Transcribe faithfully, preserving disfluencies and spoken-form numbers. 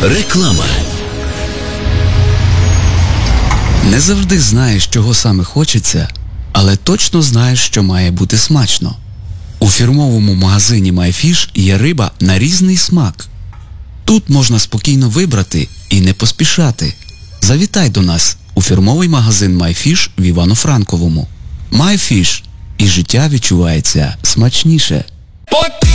Реклама. Не завжди знаєш, чого саме хочеться, але точно знаєш, що має бути смачно. У фірмовому магазині MyFish є риба на різний смак. Тут можна спокійно вибрати і не поспішати. Завітай до нас у фірмовий магазин MyFish в Івано-Франковому. MyFish. І життя відчувається смачніше.